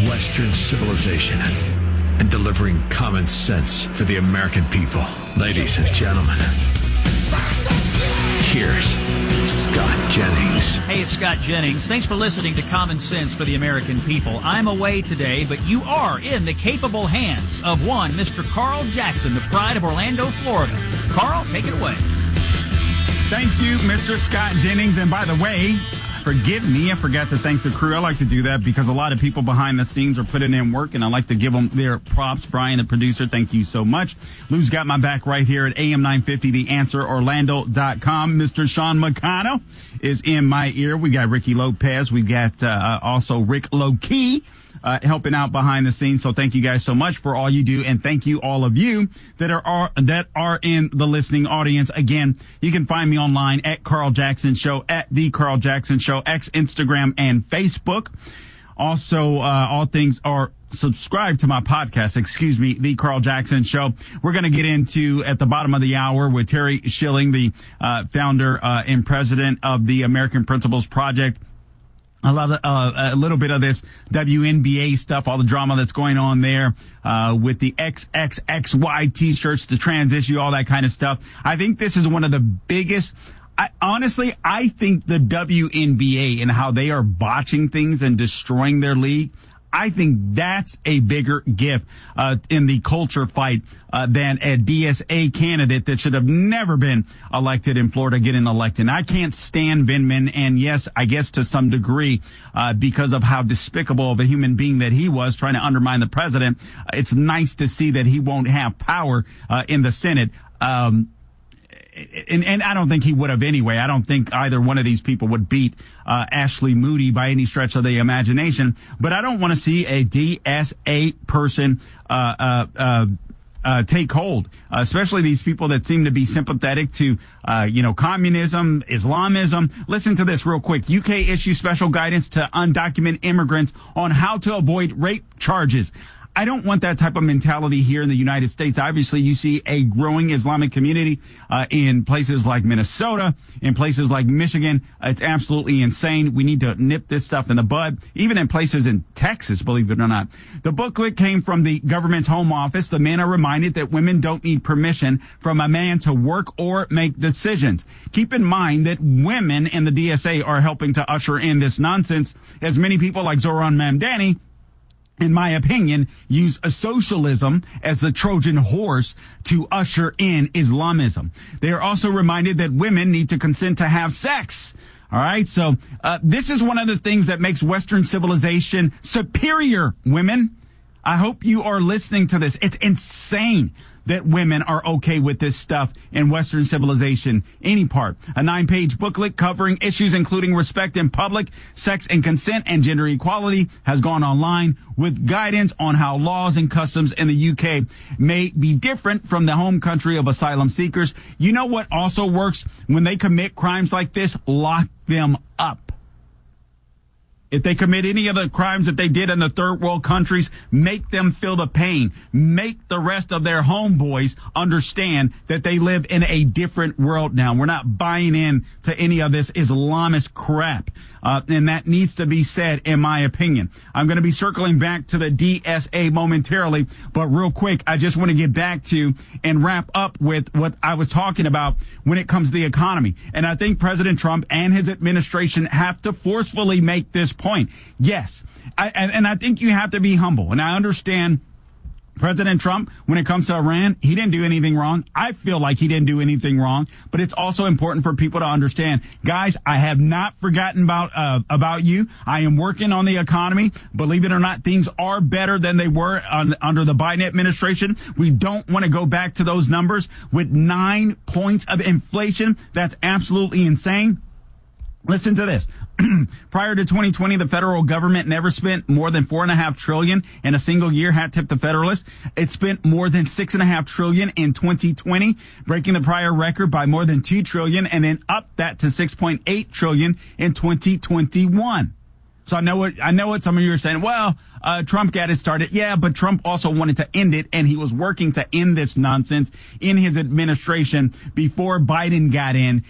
Western civilization and delivering common sense for the American people. Ladies and gentlemen, here's Scott Jennings. Hey, it's Scott Jennings. Thanks for listening to Common Sense for the American People. I'm away today, but you are in the capable hands of one Mr. Carl Jackson, the pride of Orlando, Florida. Carl, take it away. Thank you, Mr. Scott Jennings. And by the way, forgive me, I forgot to thank the crew. I like to do that because a lot of people behind the scenes are putting in work, and I like to give them their props. Brian, the producer, thank you so much. Lou's got my back right here at AM 950, TheAnswerOrlando.com. Mr. Sean McConnell is in my ear. We got Ricky Lopez. We got also Rick Low-Key helping out behind the scenes. So thank you guys so much for all you do, and thank you all of you that are in the listening audience. Again, you can find me online at Carl Jackson Show, at The Carl Jackson Show, X, Instagram, and Facebook. Also, all things are subscribe to my podcast, The Carl Jackson Show. We're going to get into at the bottom of the hour with Terry Schilling, the founder and president of the American Principles Project. A little bit of this WNBA stuff, all the drama that's going on there, with the XXXY t-shirts, the trans issue, all that kind of stuff. I think this is one of the biggest. Honestly, I think the WNBA and how they are botching things and destroying their league, I think that's a bigger gift in the culture fight than a DSA candidate that should have never been elected in Florida getting elected. And I can't stand Vindman, and yes, I guess to some degree because of how despicable of a human being that he was trying to undermine the president. It's nice to see that he won't have power in the Senate. And I don't think he would have anyway. I don't think either one of these people would beat Ashley Moody by any stretch of the imagination. But I don't want to see a DSA person take hold, especially these people that seem to be sympathetic to, communism, Islamism. Listen to this real quick. UK issues special guidance to undocumented immigrants on how to avoid rape charges. I don't want that type of mentality here in the United States. Obviously, you see a growing Islamic community in places like Minnesota, in places like Michigan. It's absolutely insane. We need to nip this stuff in the bud, even in places in Texas, believe it or not. The booklet came from the government's home office. The men are reminded that women don't need permission from a man to work or make decisions. Keep in mind that women in the DSA are helping to usher in this nonsense, as many people like Zoran Mamdani, in my opinion, use a socialism as the Trojan horse to usher in Islamism. They are also reminded that women need to consent to have sex. All right. So this is one of the things that makes Western civilization superior, women. I hope you are listening to this. It's insane that women are okay with this stuff in Western civilization, any part. A 9-page booklet covering issues including respect in public, sex and consent, and gender equality has gone online with guidance on how laws and customs in the UK may be different from the home country of asylum seekers. You know what also works? When they commit crimes like this, lock them up. If they commit any of the crimes that they did in the third world countries, make them feel the pain. Make the rest of their homeboys understand that they live in a different world now. We're not buying in to any of this Islamist crap. And that needs to be said, in my opinion. I'm going to be circling back to the DSA momentarily, but real quick, I just want to get back to and wrap up with what I was talking about when it comes to the economy. And I think President Trump and his administration have to forcefully make this point. Yes. I think you have to be humble. And I understand President Trump, when it comes to Iran, he didn't do anything wrong. I feel like he didn't do anything wrong, but it's also important for people to understand, guys, I have not forgotten about you. I am working on the economy. Believe it or not, things are better than they were under the Biden administration. We don't want to go back to those numbers with 9 points of inflation. That's absolutely insane. Listen to this. Prior to 2020, the federal government never spent more than $4.5 trillion in a single year. Hat tip the Federalist. It spent more than $6.5 trillion in 2020, breaking the prior record by more than $2 trillion, and then up that to $6.8 trillion in 2021. So I know what some of you are saying. Well, Trump got it started. Yeah, but Trump also wanted to end it, and he was working to end this nonsense in his administration before Biden got in